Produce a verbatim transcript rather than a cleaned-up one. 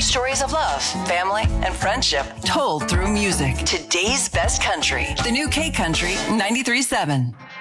stories of love, family, and friendship told through music. Today's best country. The new K Country ninety-three point seven.